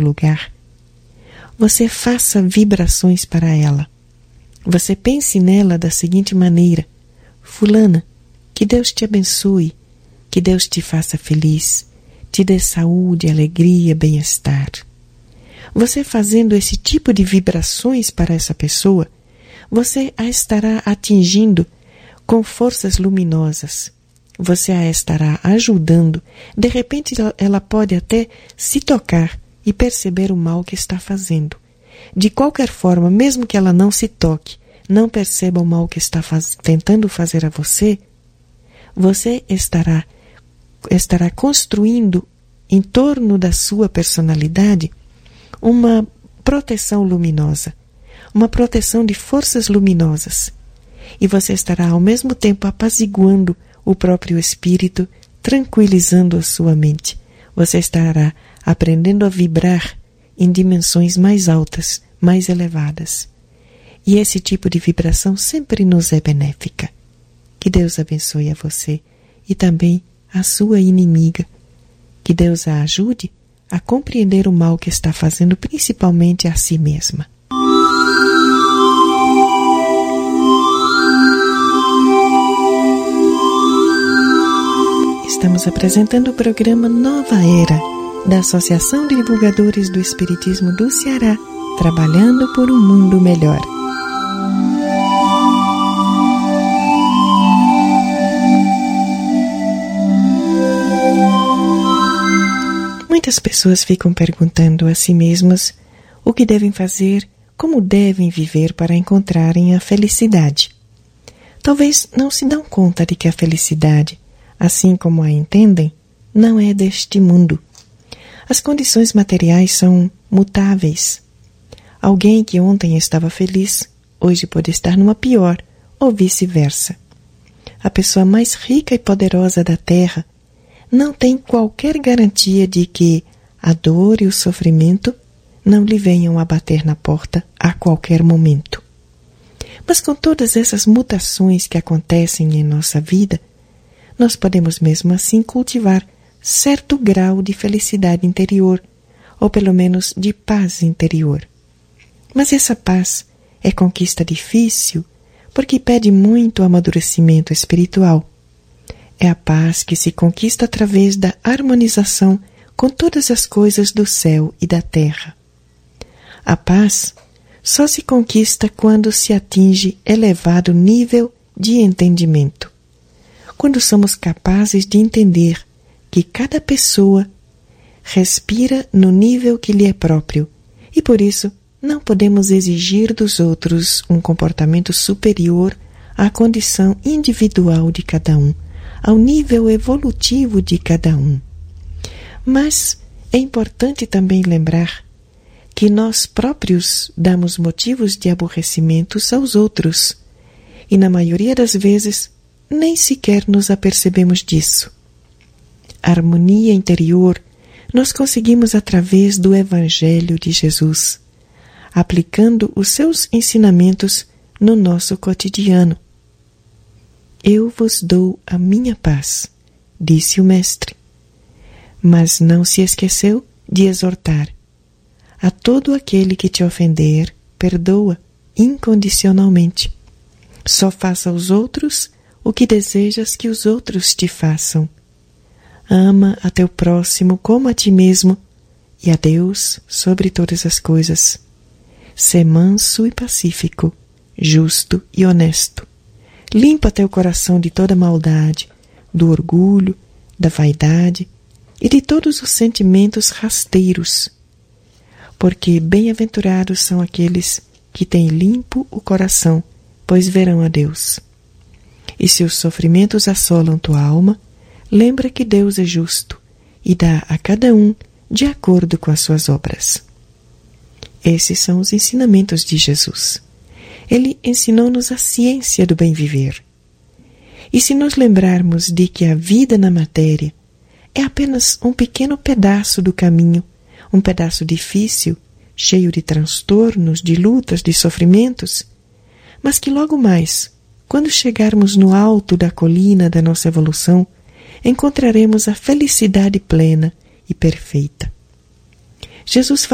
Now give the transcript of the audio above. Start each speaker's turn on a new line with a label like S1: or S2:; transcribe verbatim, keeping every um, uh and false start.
S1: lugar, você faça vibrações para ela. Você pense nela da seguinte maneira: fulana, que Deus te abençoe, que Deus te faça feliz, te dê saúde, alegria, bem-estar. Você fazendo esse tipo de vibrações para essa pessoa, você a estará atingindo com forças luminosas. Você a estará ajudando. De repente ela pode até se tocar e perceber o mal que está fazendo. De qualquer forma, mesmo que ela não se toque, não perceba o mal que está faz... tentando fazer a você, você estará, estará construindo em torno da sua personalidade uma proteção luminosa, uma proteção de forças luminosas. E você estará ao mesmo tempo apaziguando o próprio espírito, tranquilizando a sua mente. Você estará aprendendo a vibrar em dimensões mais altas, mais elevadas. E esse tipo de vibração sempre nos é benéfica. Que Deus abençoe a você e também a sua inimiga. Que Deus a ajude a compreender o mal que está fazendo, principalmente a si mesma. Estamos apresentando o programa Nova Era, da Associação de Divulgadores do Espiritismo do Ceará, trabalhando por um mundo melhor. Muitas pessoas ficam perguntando a si mesmas o que devem fazer, como devem viver para encontrarem a felicidade. Talvez não se dão conta de que a felicidade, assim como a entendem, não é deste mundo. As condições materiais são mutáveis. Alguém que ontem estava feliz, hoje pode estar numa pior, ou vice-versa. A pessoa mais rica e poderosa da terra não tem qualquer garantia de que a dor e o sofrimento não lhe venham a bater na porta a qualquer momento. Mas com todas essas mutações que acontecem em nossa vida, nós podemos mesmo assim cultivar certo grau de felicidade interior, ou pelo menos de paz interior. Mas essa paz é conquista difícil, porque pede muito amadurecimento espiritual. É a paz que se conquista através da harmonização com todas as coisas do céu e da terra. A paz só se conquista quando se atinge elevado nível de entendimento. Quando somos capazes de entender que cada pessoa respira no nível que lhe é próprio e por isso não podemos exigir dos outros um comportamento superior à condição individual de cada um, ao nível evolutivo de cada um. Mas é importante também lembrar que nós próprios damos motivos de aborrecimentos aos outros e, na maioria das vezes, nem sequer nos apercebemos disso. A harmonia interior nós conseguimos através do Evangelho de Jesus, aplicando os seus ensinamentos no nosso cotidiano. Eu vos dou a minha paz, disse o Mestre, mas não se esqueceu de exortar: a todo aquele que te ofender, perdoa incondicionalmente. Só faça aos outros o que desejas que os outros te façam. Ama a teu próximo como a ti mesmo e a Deus sobre todas as coisas. Sê manso e pacífico, justo e honesto. Limpa teu coração de toda maldade, do orgulho, da vaidade e de todos os sentimentos rasteiros, porque bem-aventurados são aqueles que têm limpo o coração, pois verão a Deus. E se os sofrimentos assolam tua alma, lembra que Deus é justo e dá a cada um de acordo com as suas obras. Esses são os ensinamentos de Jesus. Ele ensinou-nos a ciência do bem viver. E se nos lembrarmos de que a vida na matéria é apenas um pequeno pedaço do caminho, um pedaço difícil, cheio de transtornos, de lutas, de sofrimentos, mas que logo mais, quando chegarmos no alto da colina da nossa evolução, encontraremos a felicidade plena e perfeita. Jesus